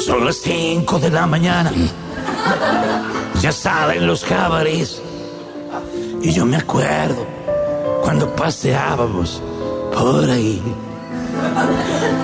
Son las 5 de la mañana. Ya salen los cabarets. Y yo me acuerdo cuando paseábamos por ahí.